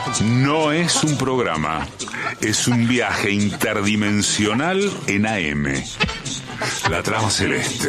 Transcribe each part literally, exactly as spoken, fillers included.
No es un programa, es un viaje interdimensional en A M. La trama celeste.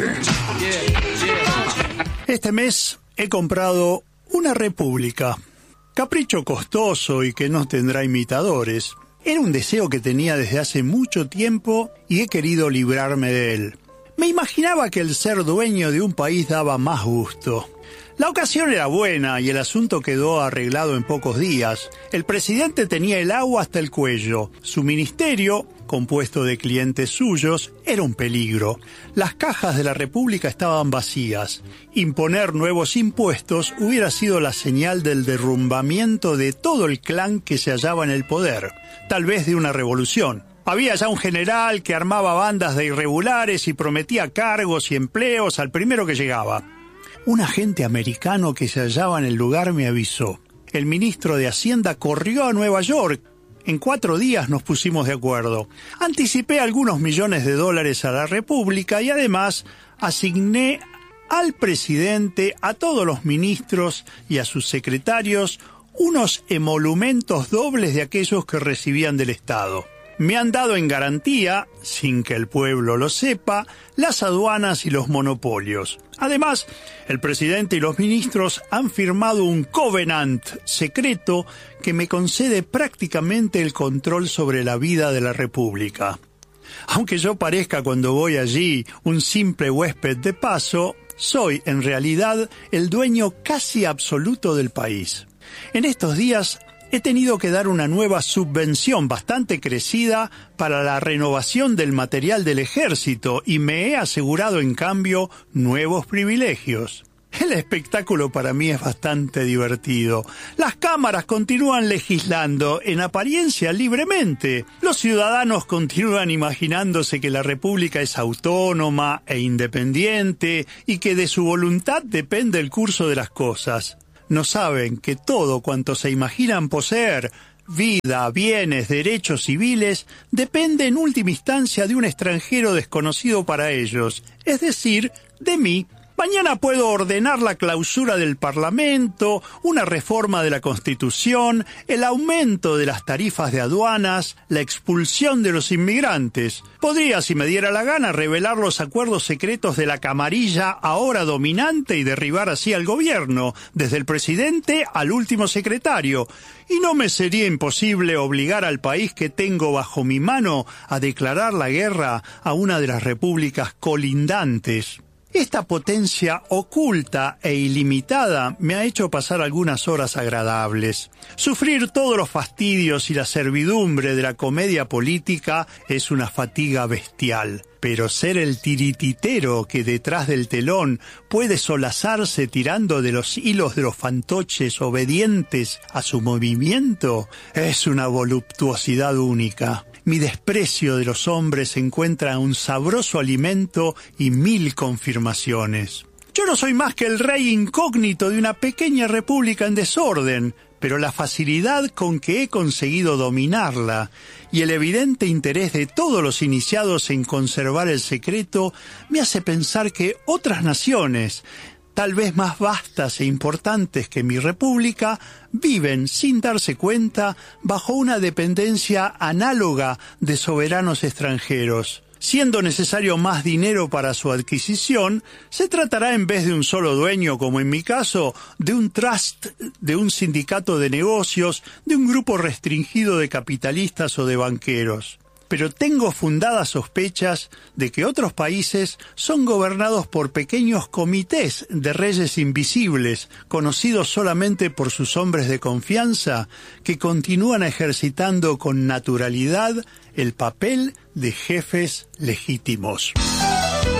Este mes he comprado una República. Capricho costoso y que no tendrá imitadores. Era un deseo que tenía desde hace mucho tiempo y he querido librarme de él. Me imaginaba que el ser dueño de un país daba más gusto. La ocasión era buena y el asunto quedó arreglado en pocos días. El presidente tenía el agua hasta el cuello. Su ministerio, compuesto de clientes suyos, era un peligro. Las cajas de la República estaban vacías. Imponer nuevos impuestos hubiera sido la señal del derrumbamiento de todo el clan que se hallaba en el poder, tal vez de una revolución. Había ya un general que armaba bandas de irregulares y prometía cargos y empleos al primero que llegaba. Un agente americano que se hallaba en el lugar me avisó. El ministro de Hacienda corrió a Nueva York. En cuatro días nos pusimos de acuerdo. Anticipé algunos millones de dólares a la República y además asigné al presidente, a todos los ministros y a sus secretarios unos emolumentos dobles de aquellos que recibían del Estado. Me han dado en garantía, sin que el pueblo lo sepa, las aduanas y los monopolios. Además, el presidente y los ministros han firmado un covenant secreto que me concede prácticamente el control sobre la vida de la República. Aunque yo parezca cuando voy allí un simple huésped de paso, soy en realidad el dueño casi absoluto del país. En estos días he tenido que dar una nueva subvención bastante crecida para la renovación del material del ejército y me he asegurado en cambio nuevos privilegios. El espectáculo para mí es bastante divertido. Las cámaras continúan legislando, en apariencia libremente. Los ciudadanos continúan imaginándose que la República es autónoma e independiente y que de su voluntad depende el curso de las cosas. No saben que todo cuanto se imaginan poseer, vida, bienes, derechos civiles, depende en última instancia de un extranjero desconocido para ellos, es decir, de mí. Mañana puedo ordenar la clausura del Parlamento, una reforma de la Constitución, el aumento de las tarifas de aduanas, la expulsión de los inmigrantes. Podría, si me diera la gana, revelar los acuerdos secretos de la camarilla ahora dominante y derribar así al gobierno, desde el presidente al último secretario. Y no me sería imposible obligar al país que tengo bajo mi mano a declarar la guerra a una de las repúblicas colindantes. Esta potencia oculta e ilimitada me ha hecho pasar algunas horas agradables. Sufrir todos los fastidios y la servidumbre de la comedia política es una fatiga bestial. Pero ser el tirititero que detrás del telón puede solazarse tirando de los hilos de los fantoches obedientes a su movimiento es una voluptuosidad única. Mi desprecio de los hombres encuentra un sabroso alimento y mil confirmaciones. Yo no soy más que el rey incógnito de una pequeña república en desorden, pero la facilidad con que he conseguido dominarla y el evidente interés de todos los iniciados en conservar el secreto me hace pensar que otras naciones, tal vez más vastas e importantes que mi república, viven sin darse cuenta bajo una dependencia análoga de soberanos extranjeros. Siendo necesario más dinero para su adquisición, se tratará en vez de un solo dueño, como en mi caso, de un trust, de un sindicato de negocios, de un grupo restringido de capitalistas o de banqueros. Pero tengo fundadas sospechas de que otros países son gobernados por pequeños comités de reyes invisibles, conocidos solamente por sus hombres de confianza, que continúan ejercitando con naturalidad el papel de jefes legítimos.